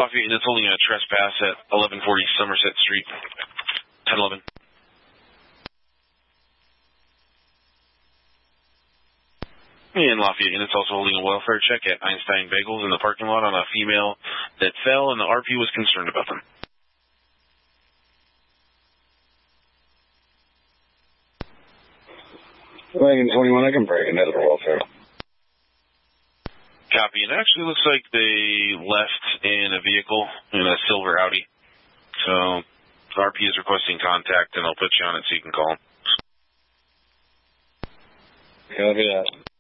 Lafayette units holding a trespass at 1140 Somerset Street. 1011. And Lafayette units also holding a welfare check at Einstein Bagels in the parking lot on a female that fell, and the RP was concerned about them. Wagon 21, I can break into the welfare. Copy. And it actually looks like they left in a vehicle, in a silver Audi. So, RP is requesting contact, and I'll put you on it so you can call them. Copy that.